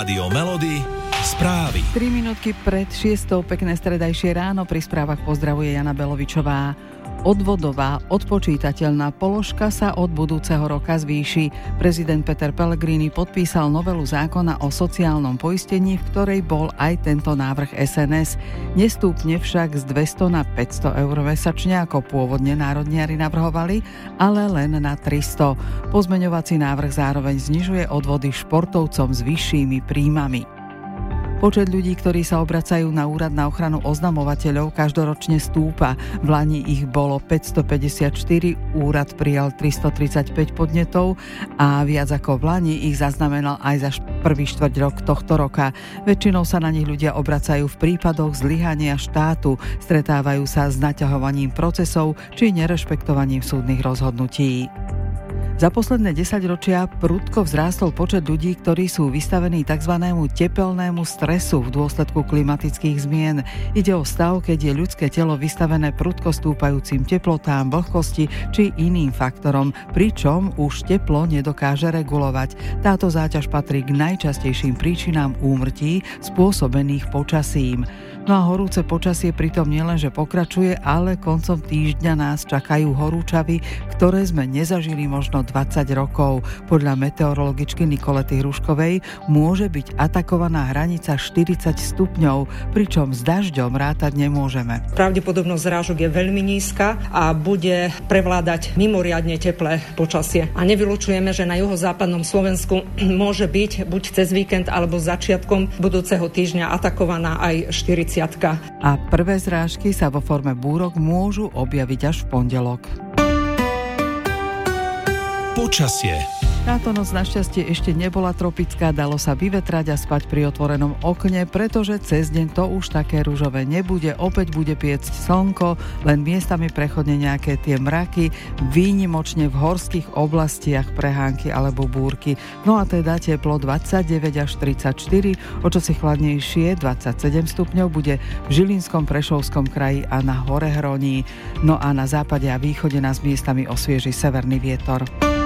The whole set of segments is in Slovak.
Rádio Melody, správy. 3 minútky pred 6:00, pekné stredajšie ráno, pri správach pozdravuje Jana Belovičová. Odvodová odpočítateľná položka sa od budúceho roka zvýši. Prezident Peter Pellegrini podpísal novelu zákona o sociálnom poistení, v ktorej bol aj tento návrh SNS. Nestúpne však z 200 na 500 eur mesačne, ako pôvodne národniari navrhovali, ale len na 300. Pozmeňovací návrh zároveň znižuje odvody športovcom s vyššími príjmami. Počet ľudí, ktorí sa obracajú na úrad na ochranu oznamovateľov, každoročne stúpa. V lani ich bolo 554, úrad prijal 335 podnetov a viac ako v lani ich zaznamenal aj za prvý štvrť rok tohto roka. Väčšinou sa na nich ľudia obracajú v prípadoch zlyhania štátu, stretávajú sa s naťahovaním procesov či nerešpektovaním súdnych rozhodnutí. Za posledné 10 ročia prudko vzrástol počet ľudí, ktorí sú vystavení tzv. Tepelnému stresu v dôsledku klimatických zmien. Ide o stav, keď je ľudské telo vystavené prudko stúpajúcim teplotám, vlhkosti či iným faktorom, pričom už teplo nedokáže regulovať. Táto záťaž patrí k najčastejším príčinám úmrtí spôsobených počasím. No a horúce počasie pritom nielenže pokračuje, ale koncom týždňa nás čakajú horúčavy, ktoré sme nezažili možno 20 rokov. Podľa meteorologičky Nikolety Hruškovej môže byť atakovaná hranica 40 stupňov, pričom s dažďom rátať nemôžeme. Pravdepodobnosť zrážok je veľmi nízka a bude prevládať mimoriadne teplé počasie. A nevylučujeme, že na juhozápadnom Slovensku môže byť buď cez víkend alebo začiatkom budúceho týždňa atakovaná aj 40. A prvé zrážky sa vo forme búrok môžu objaviť až v pondelok. Počasie. Táto noc našťastie ešte nebola tropická, dalo sa vyvetrať a spať pri otvorenom okne, pretože cez deň to už také ružové nebude, opäť bude piecť slnko, len miestami prechodne nejaké tie mraky, výnimočne v horských oblastiach prehánky alebo búrky. No a teda teplo 29 až 34, o čosi chladnejšie 27 stupňov bude v Žilinskom, Prešovskom kraji a na Horehroní. No a na západe a východe nás miestami osvieži severný vietor.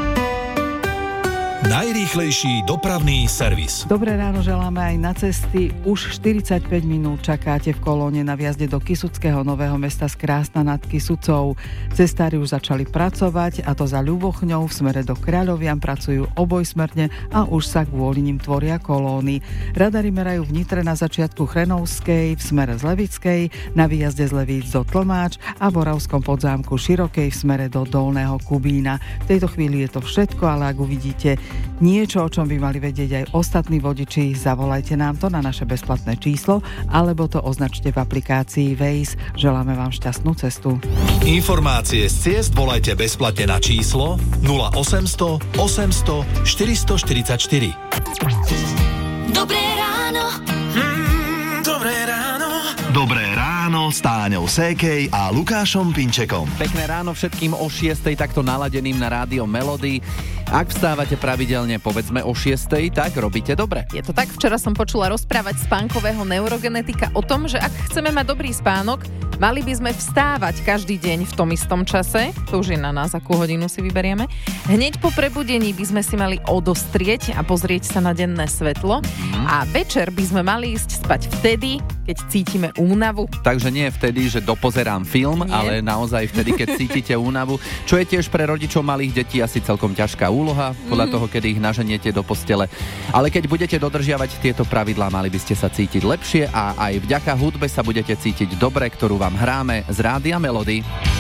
Najrýchlejší dopravný servis. Dobré ráno želáme aj na cesty. Už 45 minút čakáte v kolóne na vjazde do Kysuckého Nového Mesta z Krásna nad Kysucou. Cestári už začali pracovať, a to za Ľubochňou v smere do Kráľovian pracujú obojsmerne a už sa kvôli nim tvoria kolóny. Radary merajú v Nitre na začiatku Chrenovskej, v smere z Levickej, na výjazde z Levíc do Tlmáč a v Oravskom Podzámku Širokej v smere do Dolného Kubína. V tejto chvíli je to všetko, ale ak uvidíte niečo, o čom by mali vedieť aj ostatní vodiči, zavolajte nám to na naše bezplatné číslo alebo to označte v aplikácii Waze. Želáme vám šťastnú cestu. Informácie z ciest volajte bezplatne na číslo 0800 800 444. Dobré ráno. Dobré ráno. Dobré ráno s Táňou Sékej a Lukášom Pinčekom. Pekné ráno všetkým o 6:00 takto naladeným na rádio Melody. Ak vstávate pravidelne, povedzme o 6:00, tak robíte dobre. Je to tak, včera som počula rozprávať spánkového neurogenetika o tom, že ak chceme mať dobrý spánok, mali by sme vstávať každý deň v tom istom čase, to už je na nás, akú hodinu si vyberieme. Hneď po prebudení by sme si mali odostrieť a pozrieť sa na denné svetlo a večer by sme mali ísť spať vtedy, keď cítime únavu. Takže nie vtedy, že dopozerám film, Nie. ale naozaj vtedy, keď cítite únavu, čo je tiež pre rodičov malých detí asi celkom ťažká úloha, podľa toho, kedy ich naženiete do postele. Ale keď budete dodržiavať tieto pravidlá, mali by ste sa cítiť lepšie a aj vďaka hudbe sa budete cítiť dobre, ktorú vám hráme z Rádia Melody.